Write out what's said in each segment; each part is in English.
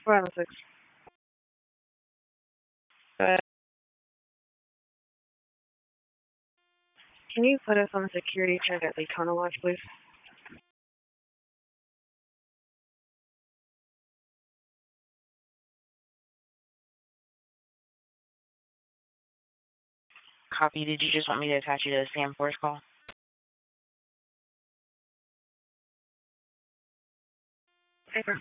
406. Can you put us on security check at Daytona Lodge, please? Copy. Did you just want me to attach you to the Sam Force call? Paper.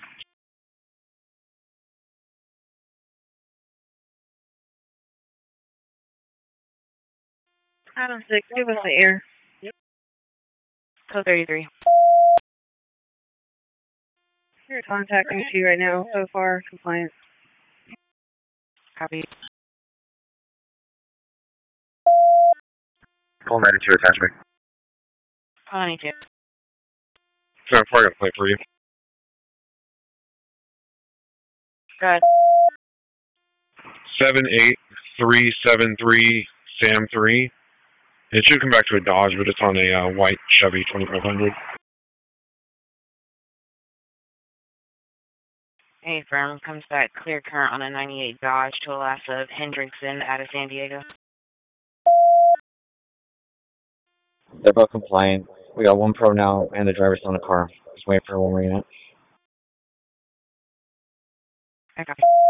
Adam 6, give us the air. Yep. Code 33. You're contacting 2 right now. So far, compliant. Copy. Call 92, attach me. Call 92. So I'm got a play for you. Go ahead. 78373 Sam 3. It should come back to a Dodge, but it's on a white Chevy 2500. Hey, firm. Comes back clear current on a 98 Dodge to Alassa of Hendrickson out of San Diego. They're both compliant. We got one pro now, and the driver's still in the car. Just wait for one more unit. I copy.